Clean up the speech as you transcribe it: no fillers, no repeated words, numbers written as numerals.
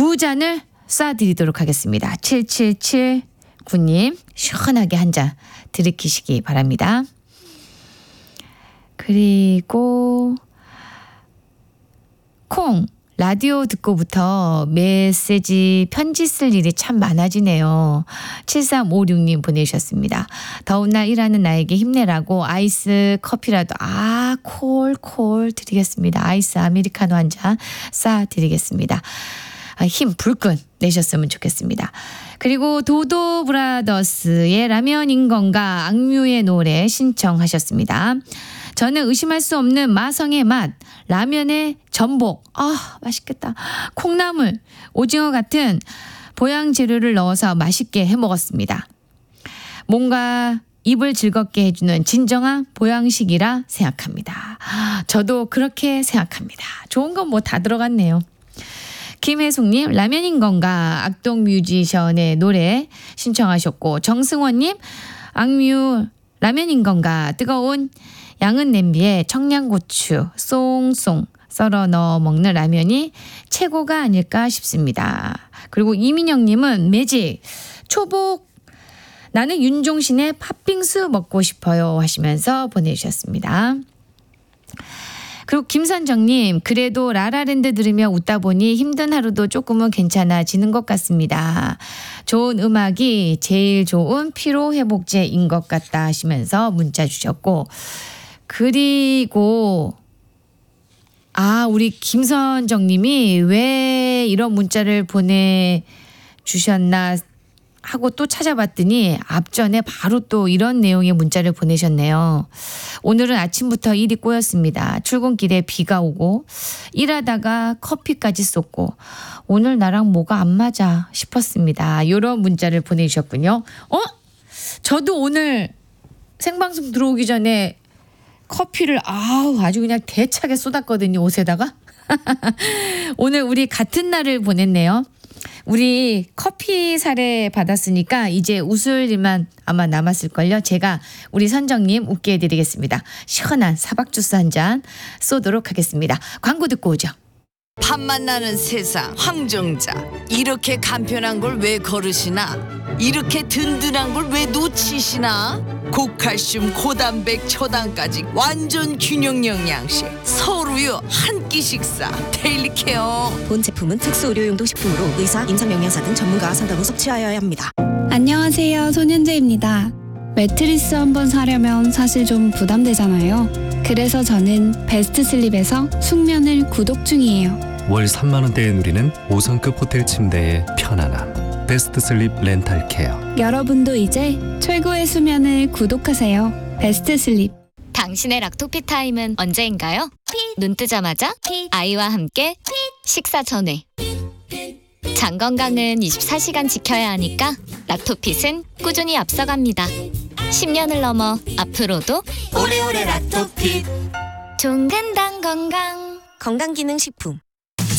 2잔을 쏴드리도록 하겠습니다. 7779님 시원하게 한 잔 들이키시기 바랍니다. 그리고 콩 라디오 듣고부터 메시지 편지 쓸 일이 참 많아지네요. 7356님 보내주셨습니다. 더운 날 일하는 나에게 힘내라고 아이스 커피라도 콜 드리겠습니다. 아이스 아메리카노 한 잔 쏴드리겠습니다. 힘 불끈 내셨으면 좋겠습니다. 그리고 도도 브라더스의 라면인 건가 악뮤의 노래 신청하셨습니다. 저는 의심할 수 없는 마성의 맛, 라면의 전복, 맛있겠다. 콩나물, 오징어 같은 보양 재료를 넣어서 맛있게 해 먹었습니다. 뭔가 입을 즐겁게 해주는 진정한 보양식이라 생각합니다. 저도 그렇게 생각합니다. 좋은 건 뭐 다 들어갔네요. 김혜숙님 라면인 건가 악동 뮤지션의 노래 신청하셨고, 정승원님 악뮤 라면인 건가 뜨거운 양은 냄비에 청양고추 쏭쏭 썰어 넣어 먹는 라면이 최고가 아닐까 싶습니다. 그리고 이민영님은 매직 초복 나는 윤종신의 팥빙수 먹고 싶어요 하시면서 보내주셨습니다. 그리고 김선정님 그래도 라라랜드 들으며 웃다 보니 힘든 하루도 조금은 괜찮아지는 것 같습니다. 좋은 음악이 제일 좋은 피로회복제인 것 같다 하시면서 문자 주셨고, 그리고 우리 김선정님이 왜 이런 문자를 보내주셨나 하고 또 찾아봤더니 앞전에 바로 또 이런 내용의 문자를 보내셨네요. 오늘은 아침부터 일이 꼬였습니다. 출근길에 비가 오고 일하다가 커피까지 쏟고 오늘 나랑 뭐가 안 맞아 싶었습니다. 이런 문자를 보내주셨군요. 저도 오늘 생방송 들어오기 전에 커피를 아주 그냥 대차게 쏟았거든요. 옷에다가. 오늘 우리 같은 날을 보냈네요. 우리 커피 사례 받았으니까 이제 웃을 일만 아마 남았을걸요. 제가 우리 선정님 웃게 해드리겠습니다. 시원한 사박 주스 한 잔 쏘도록 하겠습니다. 광고 듣고 오죠. 밥맛 나는 세상 황정자, 이렇게 간편한 걸 왜 거르시나, 이렇게 든든한 걸 왜 놓치시나. 고칼슘 고단백 초당까지 완전 균형 영양식, 서울우유 한 끼 식사 데일리 케어. 본 제품은 특수 의료용도 식품으로 의사, 임상영양사 등 전문가와 상담 후 섭취하여야 합니다. 안녕하세요, 손현재입니다. 매트리스 한번 사려면 사실 좀 부담되잖아요. 그래서 저는 베스트슬립에서 숙면을 구독 중이에요. 월 3만 원대에 누리는 5성급 호텔 침대의 편안함. 베스트슬립 렌탈케어. 여러분도 이제 최고의 수면을 구독하세요. 베스트슬립. 당신의 락토피 타임은 언제인가요? 눈 뜨자마자 아이와 함께 식사 전에. 장 건강은 24시간 지켜야 하니까 락토핏은 꾸준히 앞서갑니다. 10년을 넘어 앞으로도 오래오래 락토핏. 종근당 건강. 건강기능식품.